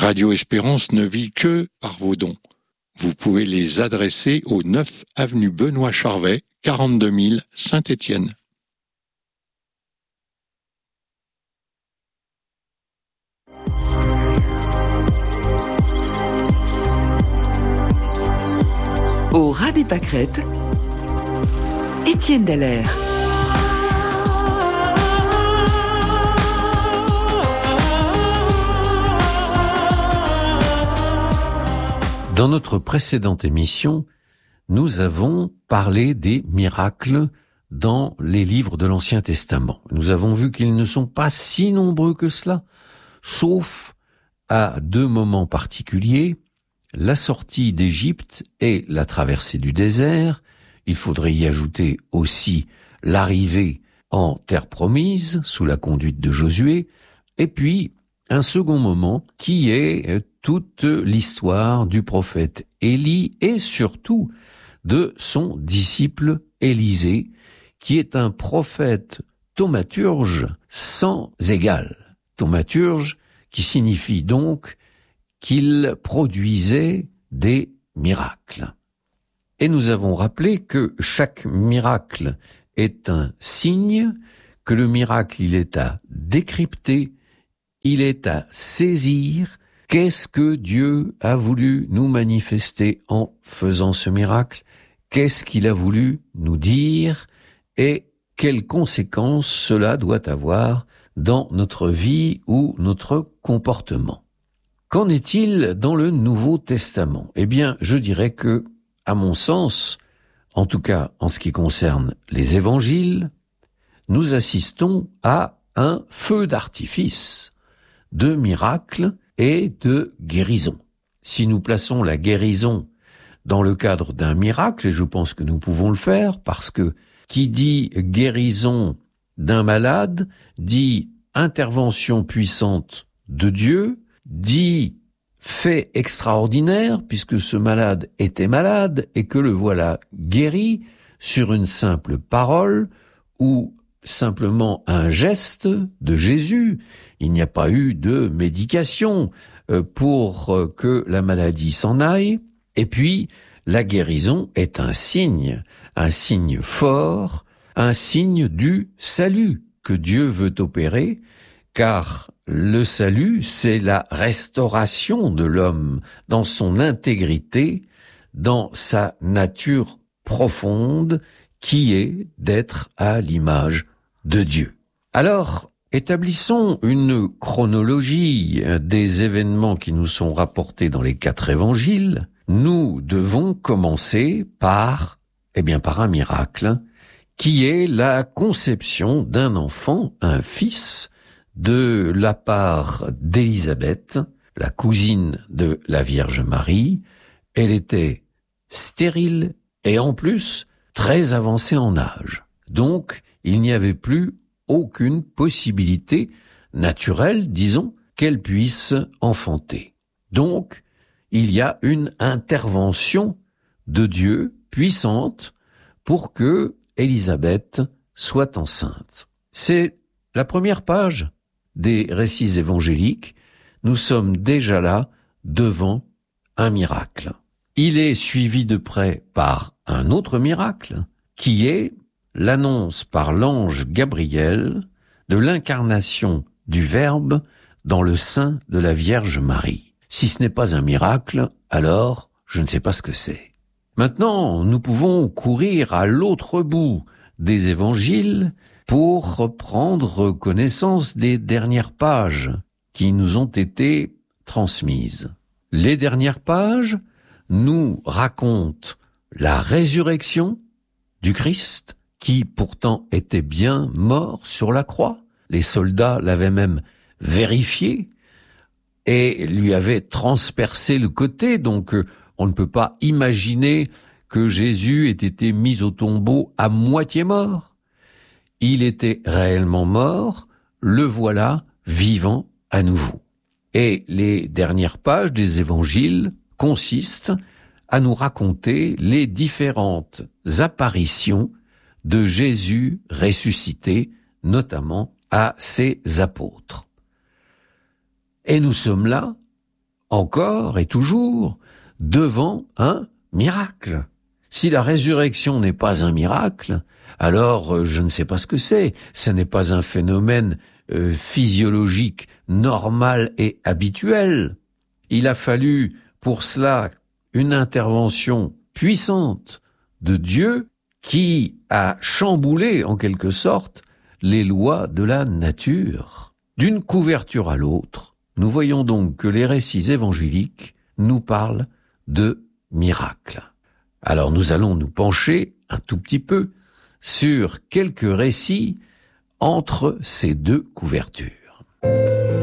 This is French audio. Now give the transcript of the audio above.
Radio Espérance ne vit que par vos dons. Vous pouvez les adresser au 9 avenue Benoît Charvet, 42 000 Saint-Étienne. Au ras des pâquerettes, Étienne Dallaire. Dans notre précédente émission, nous avons parlé des miracles dans les livres de l'Ancien Testament. Nous avons vu qu'ils ne sont pas si nombreux que cela, sauf à deux moments particuliers, la sortie d'Égypte et la traversée du désert. Il faudrait y ajouter aussi l'arrivée en terre promise sous la conduite de Josué, et puis un second moment qui est toute l'histoire du prophète Élie et surtout de son disciple Élisée, qui est un prophète thaumaturge sans égal. Thaumaturge qui signifie donc qu'il produisait des miracles. Et nous avons rappelé que chaque miracle est un signe, que le miracle il est à décrypter, il est à saisir. Qu'est-ce que Dieu a voulu nous manifester en faisant ce miracle? Qu'est-ce qu'il a voulu nous dire? Et quelles conséquences cela doit avoir dans notre vie ou notre comportement? Qu'en est-il dans le Nouveau Testament? Eh bien, je dirais que, à mon sens, en tout cas en ce qui concerne les évangiles, nous assistons à un feu d'artifice de miracles et de guérison. Si nous plaçons la guérison dans le cadre d'un miracle, et je pense que nous pouvons le faire, parce que qui dit guérison d'un malade, dit intervention puissante de Dieu, dit fait extraordinaire, puisque ce malade était malade et que le voilà guéri sur une simple parole ou simplement un geste de Jésus. Il n'y a pas eu de médication pour que la maladie s'en aille. Et puis, la guérison est un signe fort, un signe du salut que Dieu veut opérer, car le salut, c'est la restauration de l'homme dans son intégrité, dans sa nature profonde, qui est d'être à l'image de Dieu. Alors, établissons une chronologie des événements qui nous sont rapportés dans les 4 évangiles. Nous devons commencer par un miracle, qui est la conception d'un enfant, un fils, de la part d'Élisabeth, la cousine de la Vierge Marie. Elle était stérile et en plus très avancée en âge. Donc, il n'y avait plus aucune possibilité naturelle, disons, qu'elle puisse enfanter. Donc, il y a une intervention de Dieu puissante pour que Élisabeth soit enceinte. C'est la première page des récits évangéliques. Nous sommes déjà là devant un miracle. Il est suivi de près par un autre miracle, qui est l'annonce par l'ange Gabriel de l'incarnation du Verbe dans le sein de la Vierge Marie. Si ce n'est pas un miracle, alors je ne sais pas ce que c'est. Maintenant, nous pouvons courir à l'autre bout des évangiles pour prendre connaissance des dernières pages qui nous ont été transmises. Les dernières pages nous racontent la résurrection du Christ, qui pourtant était bien mort sur la croix. Les soldats l'avaient même vérifié et lui avaient transpercé le côté, donc on ne peut pas imaginer que Jésus ait été mis au tombeau à moitié mort. Il était réellement mort, le voilà vivant à nouveau. Et les dernières pages des évangiles consistent à nous raconter les différentes apparitions de Jésus ressuscité, notamment à ses apôtres. Et nous sommes là encore et toujours devant un miracle. Si la résurrection n'est pas un miracle, alors je ne sais pas ce que c'est. Ce n'est pas un phénomène physiologique normal et habituel. Il a fallu pour cela une intervention puissante de Dieu qui a chamboulé en quelque sorte les lois de la nature. D'une couverture à l'autre, nous voyons donc que les récits évangéliques nous parlent de miracles. Alors nous allons nous pencher un tout petit peu sur quelques récits entre ces deux couvertures.